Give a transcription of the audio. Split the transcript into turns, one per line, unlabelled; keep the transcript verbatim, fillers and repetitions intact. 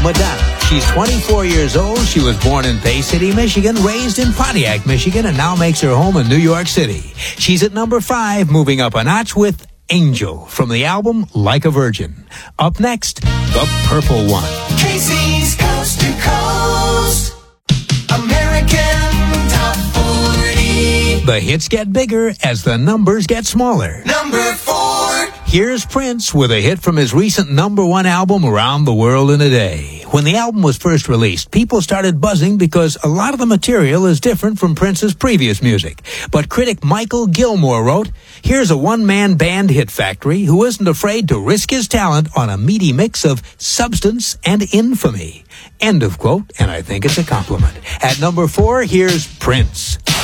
Madonna. She's twenty-four years old. She was born in Bay City, Michigan, raised in Pontiac, Michigan, and now makes her home in New York City. She's at number five, moving up a notch with Angel from the album Like a Virgin. Up next, the purple one.
Casey's Coast to Coast. American Top forty.
The hits get bigger as the numbers get smaller.
Number four.
Here's Prince with a hit from his recent number one album, Around the World in a Day. When the album was first released, people started buzzing because a lot of the material is different from Prince's previous music. But critic Michael Gilmore wrote, here's a one-man band hit factory who isn't afraid to risk his talent on a meaty mix of substance and infamy. End of quote, and I think it's a compliment. At number four, here's Prince.